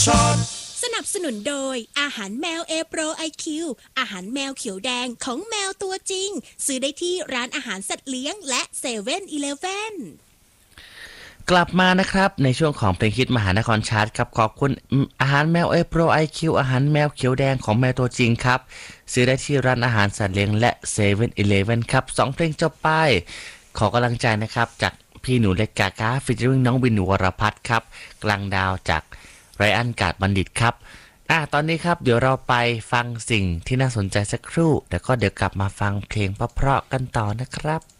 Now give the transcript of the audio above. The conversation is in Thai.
ช็อตสนับสนุนโดยอาหารแมว A Pro IQ อาหารแมวเขียวแดงของแมวตัวจริงซื้อได้ที่ร้านอาหารสัตว์เลี้ยงและ7-Eleven กลับมานะครับในช่วงของเพลงฮิตมหานครชาร์ตครับขอบคุณอาหารแมวA Pro IQอาหารแมวเขียวแดงของแมวตัวจริงครับซื้อได้ที่ร้านอาหารสัตว์เลี้ยงและ7-Elevenครับ2เพลงจบไปขอกำลังใจนะครับจากพี่หนูเล็กกากาฟีเจอริ่งน้องวินวรพัฒน์ครับกลางดาวจากไรอันกาดบัณฑิตครับตอนนี้ครับเดี๋ยวเราไปฟังสิ่งที่น่าสนใจสักครู่แล้วก็เดี๋ยวกลับมาฟังเพลงเพราะๆกันต่อนะครับ